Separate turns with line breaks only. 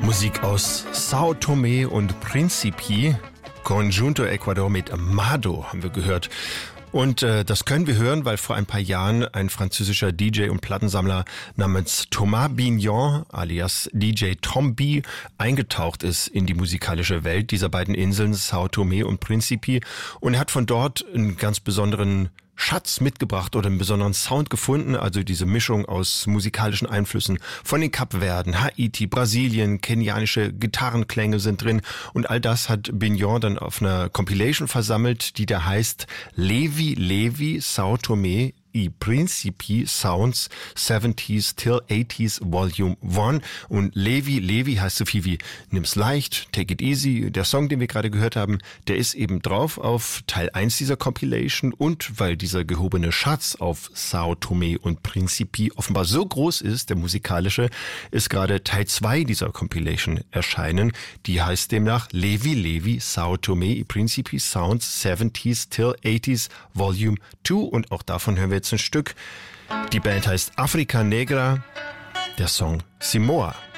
Musik aus São Tomé und Príncipe, Conjunto Ecuador mit Mado haben wir gehört. Und das können wir hören, weil vor ein paar Jahren ein französischer DJ und Plattensammler namens Thomas Bignon alias DJ Tom B eingetaucht ist in die musikalische Welt dieser beiden Inseln, São Tomé und Príncipe. Und er hat von dort einen ganz besonderen Schatz mitgebracht oder einen besonderen Sound gefunden, also diese Mischung aus musikalischen Einflüssen von den Kapverden, Haiti, Brasilien, kenianische Gitarrenklänge sind drin und all das hat Bignon dann auf einer Compilation versammelt, die da heißt Levi Levi São Tomé y Príncipe Sounds 70s till 80s Volume 1 und Levi Levi heißt so viel wie nimm's leicht, take it easy. Der Song, den wir gerade gehört haben, der ist eben drauf auf Teil 1 dieser Compilation und weil dieser gehobene Schatz auf São Tomé und Príncipe offenbar so groß ist, der musikalische, ist gerade Teil 2 dieser Compilation erschienen. Die heißt demnach Levi Levi São Tomé y Príncipe Sounds 70s till 80s Volume 2 und auch davon hören wir jetzt ein Stück. Die Band heißt Africa Negra, der Song Simoa.